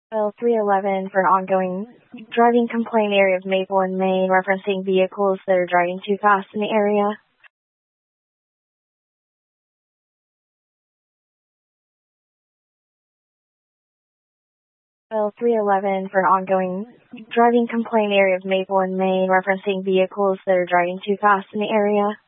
L311 for an ongoing driving complaint area of Maple and Main referencing vehicles that are driving too fast in the area. L311 for an ongoing driving complaint area of Maple and Main referencing vehicles that are driving too fast in the area.